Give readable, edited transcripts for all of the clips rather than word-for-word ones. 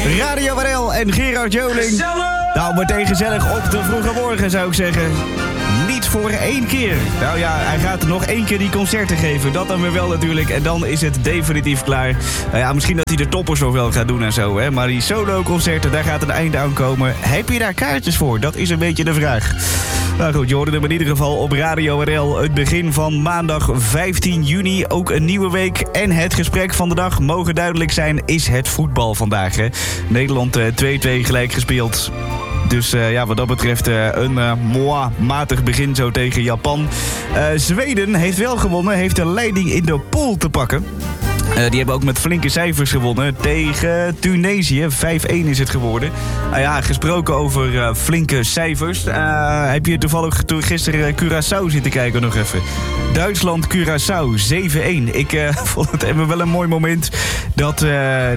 Radio Warel en Gerard Joling. Nou, meteen gezellig op de vroege morgen, zou ik zeggen. Niet voor 1 keer. Nou ja, hij gaat nog 1 keer die concerten geven. Dat dan weer wel natuurlijk. En dan is het definitief klaar. Nou ja, misschien dat hij de toppers nog wel gaat doen en zo, hè. Maar die solo-concerten, daar gaat een einde aan komen. Heb je daar kaartjes voor? Dat is een beetje de vraag. Nou goed, je hoorde hem in ieder geval op Radio RL. Het begin van maandag 15 juni. Ook een nieuwe week. En het gesprek van de dag, mogen duidelijk zijn, is het voetbal vandaag, hè. Nederland 2-2 gelijk gespeeld. Dus ja, wat dat betreft een matig begin zo tegen Japan. Zweden heeft wel gewonnen, heeft de leiding in de pool te pakken. Die hebben ook met flinke cijfers gewonnen tegen Tunesië. 5-1 is het geworden. Nou ja, gesproken over flinke cijfers. Heb je toevallig gisteren Curaçao zitten kijken nog even? Duitsland-Curaçao, 7-1. Ik vond het even wel een mooi moment dat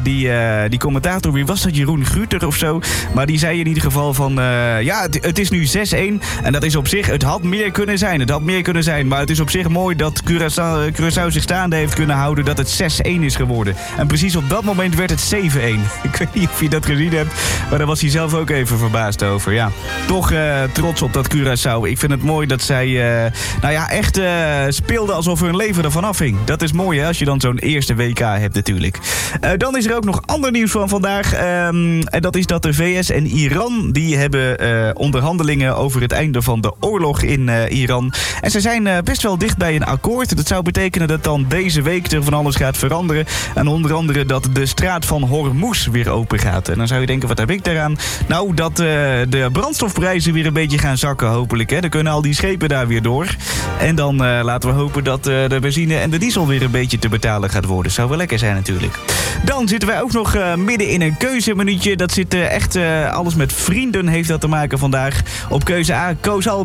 die commentator, wie was dat, Jeroen Gruter of zo? Maar die zei in ieder geval van, ja, het is nu 6-1. En dat is op zich, het had meer kunnen zijn. Maar het is op zich mooi dat Curaçao zich staande heeft kunnen houden, dat het 6-1 is geworden. En precies op dat moment werd het 7-1. Ik weet niet of je dat gezien hebt, maar daar was hij zelf ook even verbaasd over. Ja, toch trots op dat Curaçao. Ik vind het mooi dat zij nou ja, echt speelden alsof hun leven ervan afhing. Dat is mooi, hè, als je dan zo'n eerste WK hebt natuurlijk. Dan is er ook nog ander nieuws van vandaag. En dat is dat de VS en Iran, die hebben onderhandelingen over het einde van de oorlog in Iran. En ze zijn best wel dicht bij een akkoord. Dat zou betekenen dat dan deze week er van alles gaat veranderen. En onder andere dat de straat van Hormuz weer open gaat. En dan zou je denken, wat heb ik daaraan? Nou, dat de brandstofprijzen weer een beetje gaan zakken, hopelijk. Hè. Dan kunnen al die schepen daar weer door. En dan laten we hopen dat de benzine en de diesel weer een beetje te betalen gaat worden. Zou wel lekker zijn natuurlijk. Dan zitten wij ook nog midden in een keuzeminuutje. Dat zit echt alles met vrienden heeft dat te maken vandaag. Op keuze A, Koos Albert.